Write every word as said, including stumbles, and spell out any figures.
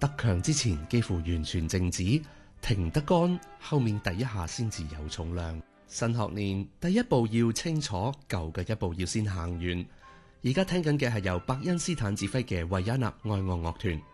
得強之前幾乎完全靜止，停得乾，後面第一下先至有重量。新學年第一步要清楚，舊嘅一步要先行完。而家聽緊嘅係由伯恩斯坦指揮嘅維也納愛樂樂團。